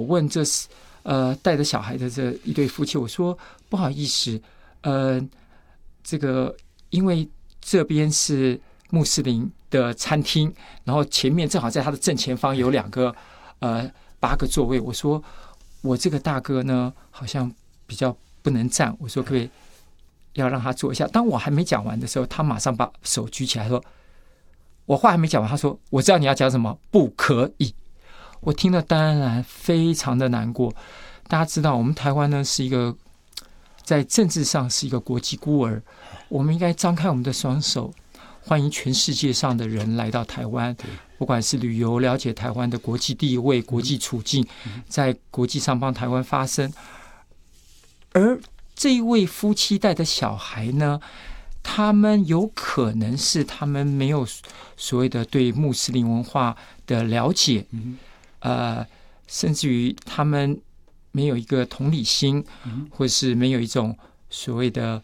问这带着小孩的这一对夫妻，我说不好意思，这个因为这边是穆斯林的餐厅，然后前面正好在他的正前方有2个8个座位，我说我这个大哥呢好像比较不能站，我说可不可以要让他坐一下？当我还没讲完的时候，他马上把手举起来说，我话还没讲完，他说我知道你要讲什么，不可以。我听了当然非常的难过。大家知道我们台湾呢是一个在政治上是一个国际孤儿，我们应该张开我们的双手，欢迎全世界上的人来到台湾，不管是旅游，了解台湾的国际地位、国际处境，在国际上帮台湾发声。而这一位夫妻带的小孩呢，他们有可能是他们没有所谓的对穆斯林文化的了解，甚至于他们没有一个同理心，或是没有一种所谓的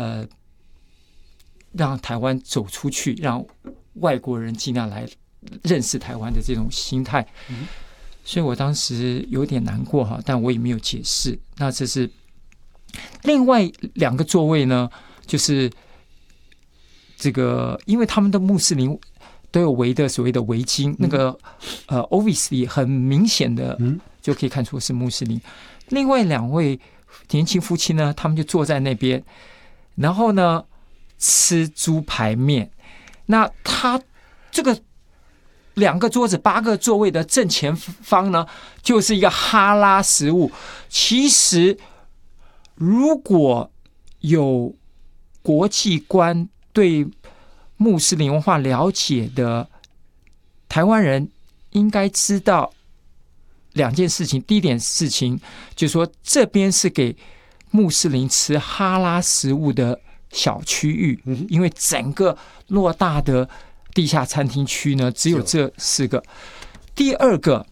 让台湾走出去，让外国人尽量来认识台湾的这种心态。所以我当时有点难过哈，但我也没有解释。那这是另外2个座位呢，就是这个，因为他们的穆斯林都有围的所谓的围巾，那个obviously 很明显的就可以看出是穆斯林。另外2位年轻夫妻呢，他们就坐在那边，然后呢吃猪排面。那他这个2个桌子8个座位的正前方呢，就是一个哈拉食物。其实如果有国际观对穆斯林文化了解的台湾人，应该知道2件事情。第一点事情就是说，这边是给穆斯林吃哈拉食物的小区域，因为整个偌大的地下餐厅区呢，只有这4个。第二个，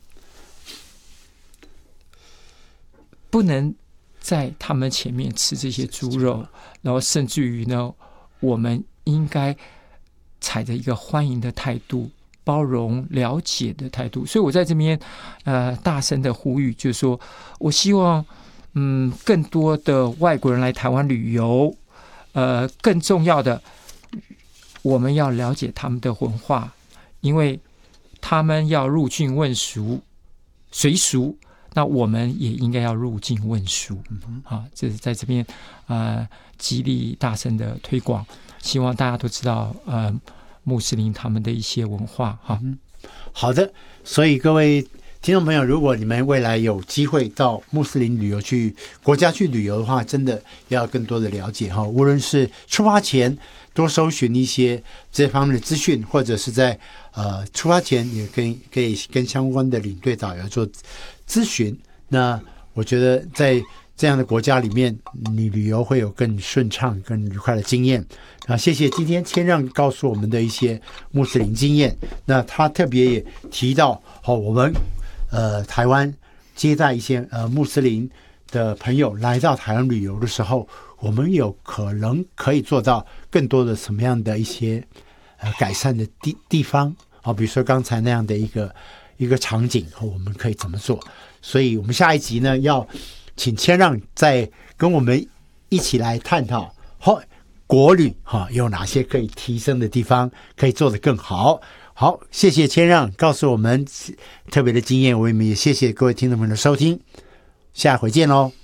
不能在他们前面吃这些猪肉，然后甚至于呢，我们应该采着一个欢迎的态度，包容了解的态度。所以我在这边大声的呼吁，就是说我希望更多的外国人来台湾旅游，更重要的，我们要了解他们的文化，因为他们要入境问俗随俗，那我们也应该要入境问俗。这是在这边极力大声的推广，希望大家都知道穆斯林他们的一些文化哈。 好的，所以各位听众朋友，如果你们未来有机会到穆斯林旅游国家去旅游的话，真的要更多的了解哈。无论是出发前多搜寻一些这方面的资讯，或者是在出发前也可以跟相关的领队导游做咨询。那我觉得在这样的国家里面，你旅游会有更顺畅、更愉快的经验。谢谢今天谦让告诉我们的一些穆斯林经验。那他特别也提到，我们台湾接待一些穆斯林的朋友来到台湾旅游的时候，我们有可能可以做到更多的什么样的一些改善的地方比如说刚才那样的一个场景，我们可以怎么做？所以我们下一集呢，要请谦让再跟我们一起来探讨国旅有哪些可以提升的地方，可以做得更好。好，谢谢谦让告诉我们特别的经验，我们也谢谢各位听众朋友的收听，下回见喽。